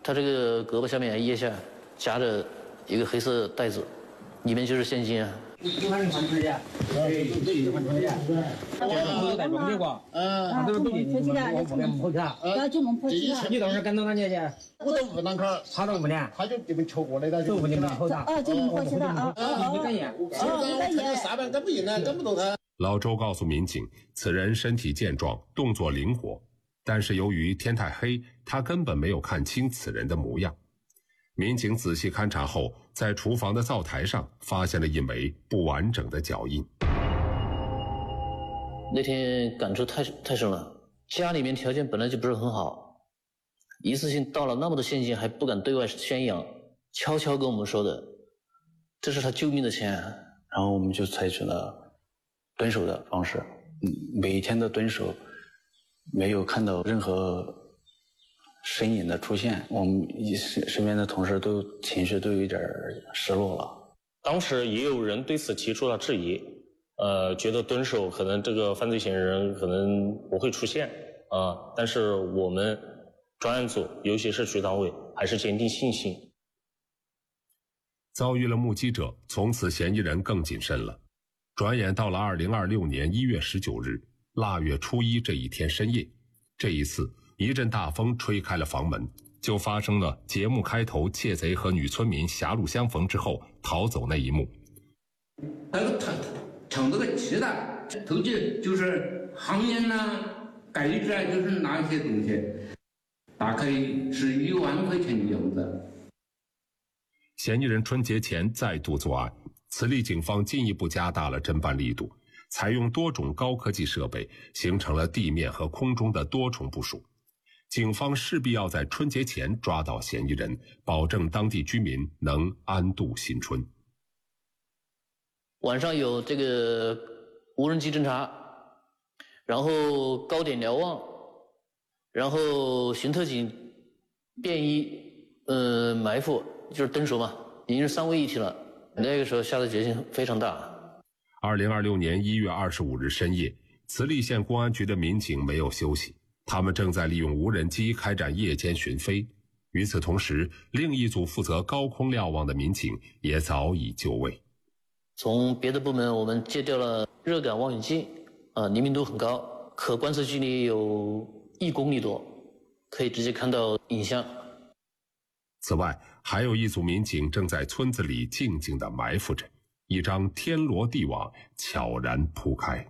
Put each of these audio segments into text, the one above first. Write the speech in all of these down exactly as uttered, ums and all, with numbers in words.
他这个胳膊下面腋下夹着一个黑色袋子，里面就是现金啊。 一万零三十的，对，一万零三十的。我有带装的过，嗯，他都是东西，我我们跑去了， 要就能跑去了。 你当时跟到哪去去？ 我到武南口，他到武南，他就你们求过来的，就武南跑的。 啊，就能跑去了啊！ 啊，你敢言？ 我敢言。 三万跟不赢了，跟不动他。 老周告诉民警，此人身体健壮，动作灵活，但是由于天太黑，他根本没有看清此人的模样。民警仔细勘查后，在厨房的灶台上发现了一枚不完整的脚印。 那天感触太太深了，家里面条件本来就不是很好，一次性盗了那么多现金还不敢对外宣扬，悄悄跟我们说的，这是他救命的钱。 然后我们就采取了蹲守的方式，每一天的蹲守，没有看到任何身影的出现，我们身边的同事都情绪都有点失落了。 当时也有人对此提出了质疑，呃，觉得蹲守可能这个犯罪嫌疑人可能不会出现啊、呃，但是我们专案组，尤其是局党委，还是坚定信心。 遭遇了目击者，从此嫌疑人更谨慎了。转眼到了二零二六年一月十九日，腊月初一这一天深夜，这一次一阵大风吹开了房门，就发生了节目开头窃贼和女村民狭路相逢之后逃走那一幕。 那个抢抢这个气的，头去就是行烟呐、盖子啊，就是那些东西，大概是一万块钱的样子。 嫌疑人春节前再度作案，此例警方进一步加大了侦办力度，采用多种高科技设备，形成了地面和空中的多重部署。警方势必要在春节前抓到嫌疑人，保证当地居民能安度新春。 晚上有这个无人机侦察，然后高点瞭望，然后巡特警便衣呃埋伏，就是蹲守嘛，已经是三位一体了。那个时候下的决心非常大。 二零二六年一月二十五日深夜，慈利县公安局的民警没有休息，他们正在利用无人机开展夜间巡飞。与此同时，另一组负责高空瞭望的民警也早已就位。 从别的部门我们借调了热感望远镜，啊、呃，灵敏度很高，可观测距离有一公里多，可以直接看到影像。 此外，还有一组民警正在村子里静静地埋伏着，一张天罗地网悄然铺开。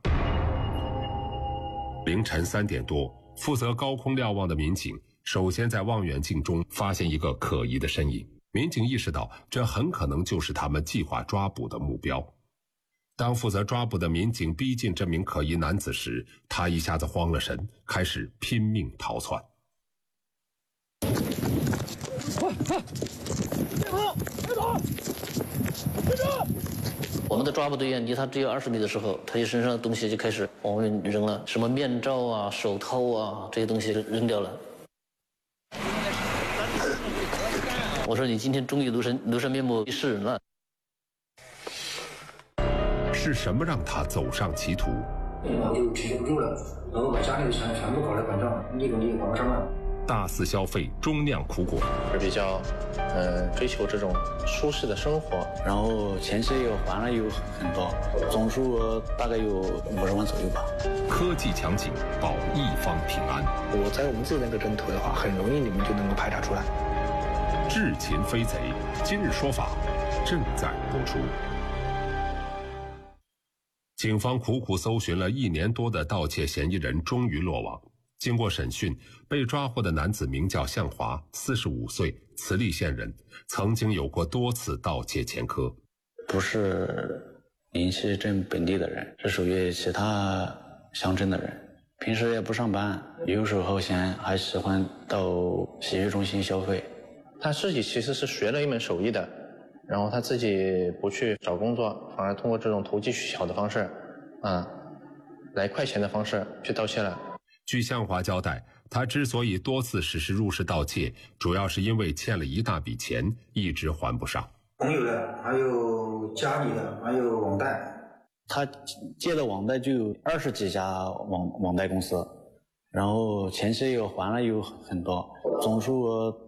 凌晨三点多，负责高空瞭望的民警首先在望远镜中发现一个可疑的身影，民警意识到这很可能就是他们计划抓捕的目标。当负责抓捕的民警逼近这名可疑男子时，他一下子慌了神，开始拼命逃窜。 别跑！别跑！别跑！我们的抓捕队员离他只有二十米的时候，他就身上的东西就开始往外面扔了，什么面罩啊、手套啊这些东西扔掉了。我说你今天终于庐山庐山面目示人了。 是什么让他走上歧途？ 我就支撑不住了，然后把家里的钱全部搞来还账，一共就还上万。 大肆消费，终酿苦果。 是比较，呃，追求这种舒适的生活， 然后前期又还了有很多，总数额大概有五十万左右吧。 科技强警保一方平安。 我在我们自己那个镇头的话，很容易你们就能够排查出来。 智擒飞贼，今日说法正在播出。警方苦苦搜寻了一年多的盗窃嫌疑人终于落网。经过审讯，被抓获的男子名叫向华，四十五岁，慈利县人，曾经有过多次盗窃前科。 不是临溪镇本地的人，是属于其他乡镇的人。平时也不上班，游手好闲，还喜欢到洗浴中心消费。 他自己其实是学了一门手艺的，然后他自己不去找工作，反而通过这种投机取巧的方式，啊，来快钱的方式去盗窃了。 据向华交代，他之所以多次实施入室盗窃，主要是因为欠了一大笔钱，一直还不上。 朋友的，还有家里的，还有网贷。 他借的网贷就有二十几家网网贷公司，然后前期又还了有很多，总数额